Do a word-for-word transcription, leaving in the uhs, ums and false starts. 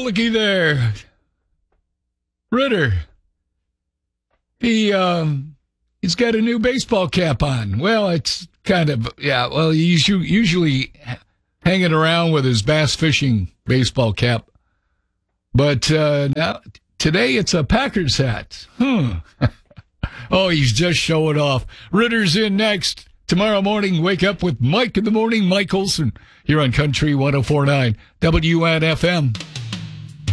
looky there. Ritter. He, um, he's got a new baseball cap on. Well, it's kind of, yeah, well, he's usually hanging around with his bass fishing baseball cap. But uh, now today it's a Packers hat. Hmm. Oh, he's just showing off. Ritter's in next. Tomorrow morning, wake up with Mike in the morning, Mike Olson, here on Country one oh four point nine W N F M.